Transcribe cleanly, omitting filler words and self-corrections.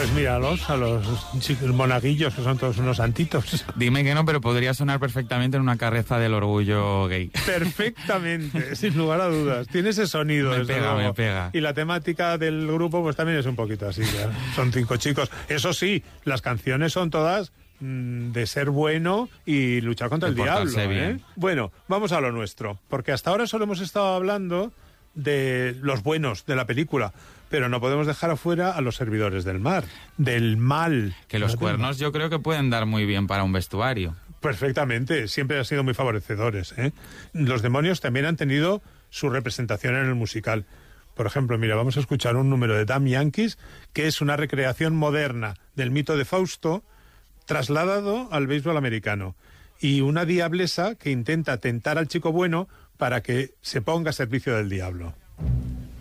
Pues míralos, a los chicos monaguillos, que son todos unos santitos. Dime que no, pero podría sonar perfectamente en una carreza del orgullo gay. Perfectamente, sin lugar a dudas. Tiene ese sonido. Me pega. Y la temática del grupo pues también es un poquito así. Ya. Son 5 chicos. Eso sí, las canciones son todas de ser bueno y luchar contra el diablo. Bien. Bueno, vamos a lo nuestro. Porque hasta ahora solo hemos estado hablando de los buenos de la película, pero no podemos dejar afuera a los servidores del mar, del mal. Que los cuernos yo creo que pueden dar muy bien para un vestuario. Perfectamente, siempre han sido muy favorecedores, ¿eh? Los demonios también han tenido su representación en el musical. Por ejemplo, mira, vamos a escuchar un número de Damn Yankees, que es una recreación moderna del mito de Fausto, trasladado al béisbol americano. Y una diablesa que intenta tentar al chico bueno para que se ponga a servicio del diablo.